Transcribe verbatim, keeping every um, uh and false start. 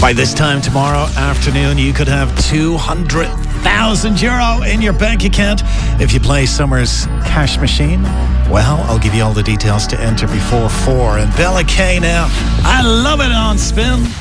By this time tomorrow afternoon, you could have two hundred thousand euro in your bank account if you play Summer's Cash Machine. Well, I'll give you all the details to enter before four. And Bella K now, I love it on Spin.